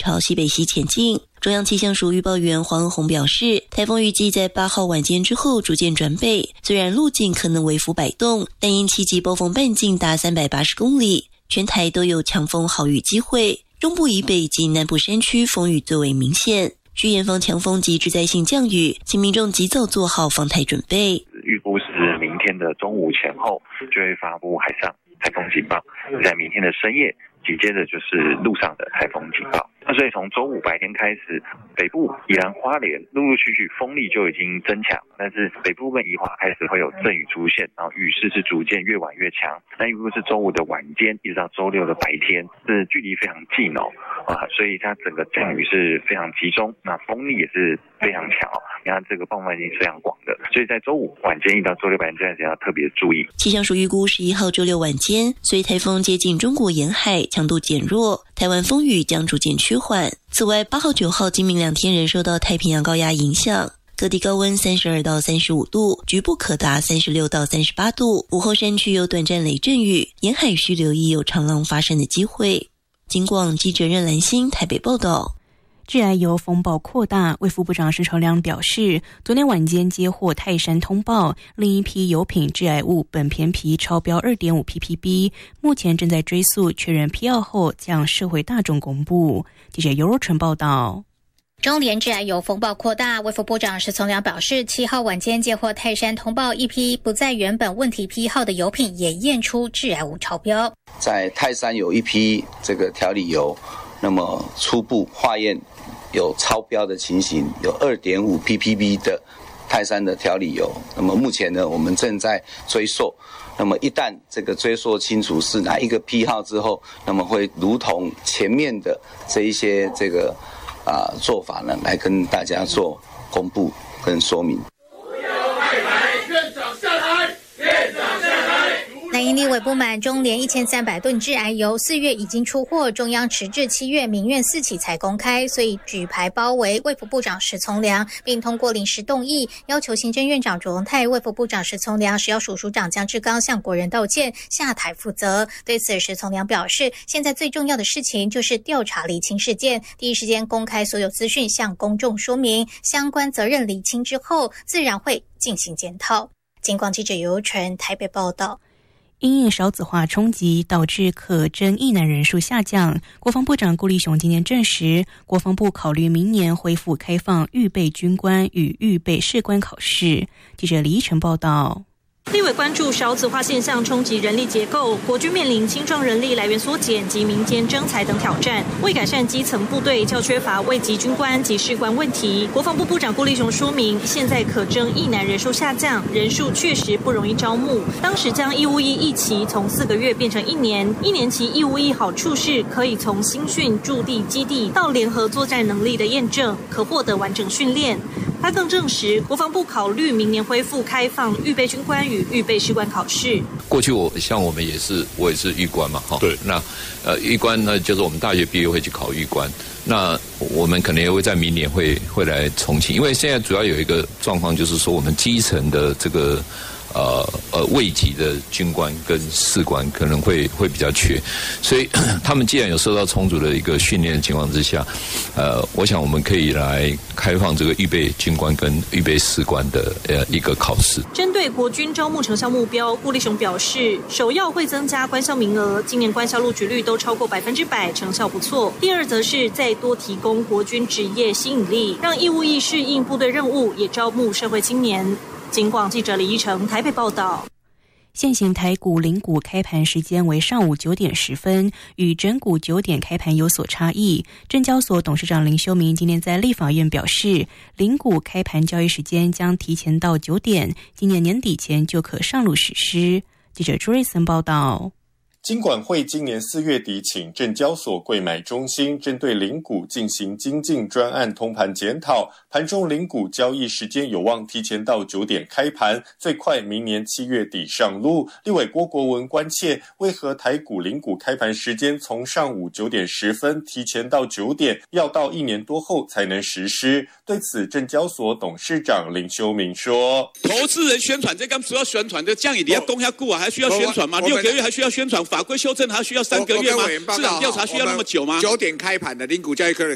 朝西北西前进。中央气象署预报员黄恩宏表示，台风预计在8号晚间之后逐渐转北，虽然路径可能微幅摆动，但因7级暴风半径达380公里，全台都有强风豪雨机会，中部以北及南部山区风雨最为明显。需严防强风及致灾性降雨，请民众及早做好防台准备。 预估是明天的中午前后就会发布海上台风警报，在明天的深夜紧接着就是陆上的台风警报。那所以从周五白天开始，北部宜兰花莲陆陆续续风力就已经增强，但是北部跟宜花开始会有阵雨出现，然后雨势是逐渐越晚越强。那预估是周五的晚间一直到周六的白天，是距离非常近所以它整个降雨是非常集中，那风力也是非常强你看这个暴风范围是非常广的，所以在周五晚间一到周六白天这段时间要特别注意。 气象署预估11号周六晚间，随台风接近中国沿海，强度减弱，台湾风雨将逐渐趋缓。此外，8号、9号今明2天仍受到太平洋高压影响，各地高温32到35度，局部可达36到38度。午后山区有短暂雷阵雨，沿海需留意有长浪发生的机会。警广记者任兰心台北报道。 致癌油风暴扩大，卫福部长施成良表示，昨天晚间接获泰山通报，另一批油品致癌物苯偏皮超标 2.5 ppb， 目前正在追溯确认批号后向社会大众公布。记者尤若纯报道。 中联致癌油风暴扩大，卫福部长施从良表示，7号晚间接获泰山通报，一批不在原本问题批号的油品也验出致癌物超标。 在泰山有一批这个调理油，那么初步化验有超标的情形，有 2.5 ppb 的泰山的调理油。那么目前呢，我们正在追溯。那么一旦这个追溯清楚是哪一个批号之后，那么会如同前面的这一些这个做法呢，来跟大家做公布跟说明。 南营立委不满中联1300吨致癌油4月已经出货，中央迟至7月民怨四起才公开，所以举牌包围卫福部长施从良，并通过临时动议，要求行政院长卓荣泰、卫福部长施从良、食药署署长江志刚向国人道歉，下台负责。对此，施从良表示，现在最重要的事情就是调查厘清事件，第一时间公开所有资讯，向公众说明，相关责任厘清之后，自然会进行检讨。警广记者尤纯台北报道。 因应少子化冲击，导致可征役男人数下降。国防部长顾立雄今天证实，国防部考虑明年恢复开放预备军官与预备士官考试。记者李依晨报道。 立委关注少子化现象冲击人力结构，国军面临青壮人力来源缩减及民间征才等挑战，为改善基层部队较缺乏位级军官及士官问题。国防部部长顾立雄说明，现在可征役男人数下降，人数确实不容易招募。当时将义务役役期从4个月变成1年，1年期义务役好处是可以从新训、驻地、基地到联合作战能力的验证，可获得完整训练。他更证实，国防部考虑明年恢复开放预备军官与预备士官考试。 过去我也是预官嘛，对，那预官呢，就是我们大学毕业会去考预官，那我们可能也会在明年会来重启，因为现在主要有一个状况就是说，我们基层的这个位级的军官跟士官可能会比较缺，所以他们既然有受到充足的一个训练的情况之下，我想我们可以来开放这个预备军官跟预备士官的一个考试。 针对国军招募成效目标，顾立雄表示，首要会增加官校名额，今年官校录取率都超过100%，成效不错。第二则是再多提供国军职业吸引力，让义务役适应部队任务，也招募社会青年。警广记者李依成台北报道。 现行台股零股开盘时间为上午9点10分，与整股9点开盘有所差异。证交所董事长林修明今天在立法院表示，零股开盘交易时间将提前到9点，今年年底前就可上路实施。记者朱瑞森报道。 金管会今年4月底请证交所柜买中心针对零股进行精进专案通盘检讨，盘中零股交易时间有望提前到9点开盘，最快明年7月底上路。立委郭国文关切，为何台股零股开盘时间从上午9点10分提前到9点，要到1年多后才能实施？对此，证交所董事长林修明说：“ 投资人宣传，这刚主要宣传的，这样你要攻下股啊，还需要宣传吗？6个月还需要宣传？法规修正还需要3个月吗？市场调查需要那么久吗？”9点开盘的零股交易客人